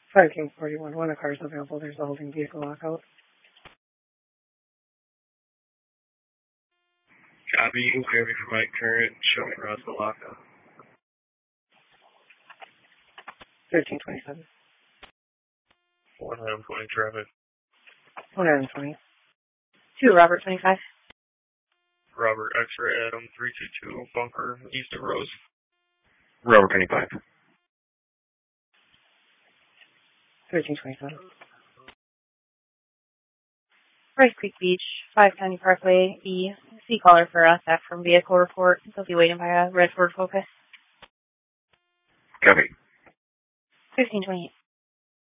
5 King 41. When a car is available, there's a holding vehicle lockout. Copy, you can clear me for my current show for us the lockout. 1327. 120 traffic. 120. 2 Robert 25. Robert X-ray Adam 322 Bunker east of Rose. Robert 25. 1327. Rice Creek Beach, 5 County Parkway, E. See caller for us back from vehicle report. They'll be waiting by a red Ford Focus. Copy. 1528.